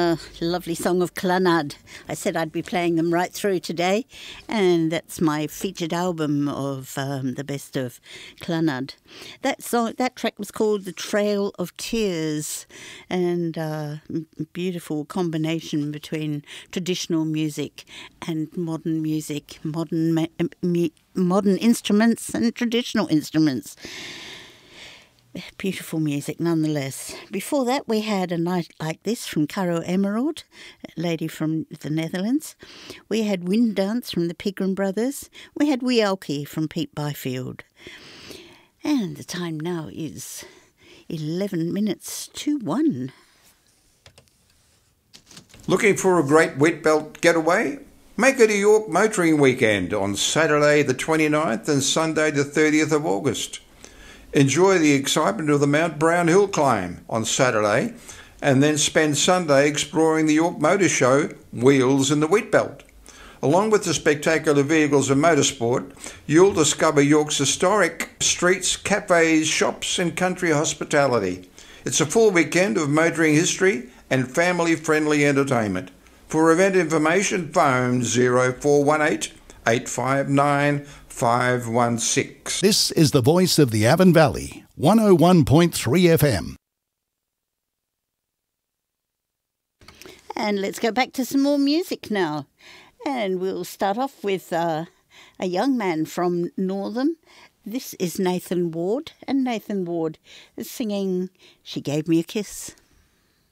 Lovely song of Clannad. I said I'd be playing them right through today, and that's my featured album of the best of Clannad. That track was called The Trail of Tears, and beautiful combination between traditional music and modern music, modern instruments and traditional instruments. Beautiful music nonetheless. Before that we had A Night Like This from Caro Emerald, a lady from the Netherlands. We had Wind Dance from the Pegram Brothers. We had Wee Alkie from Pete Byfield. And the time now is 11 minutes to 1. Looking for a great wet belt getaway? Make it a York motoring weekend on Saturday the 29th and Sunday the 30th of August. Enjoy the excitement of the Mount Brown Hill climb on Saturday and then spend Sunday exploring the York Motor Show Wheels in the Wheat Belt. Along with the spectacular vehicles and motorsport, you'll discover York's historic streets, cafes, shops and country hospitality. It's a full weekend of motoring history and family-friendly entertainment. For event information, phone 0418 859 516. This is the voice of the Avon Valley, 101.3 FM. And let's go back to some more music now. And we'll start off with a young man from Northam. This is Nathan Ward, and Nathan Ward is singing She Gave Me a Kiss.